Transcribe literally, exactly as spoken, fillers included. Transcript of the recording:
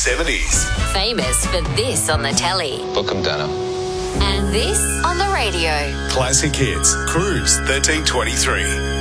seventies. Famous for this on the telly. Book 'em, Dana. And this on the radio. Classic Hits, Cruise thirteen twenty-three.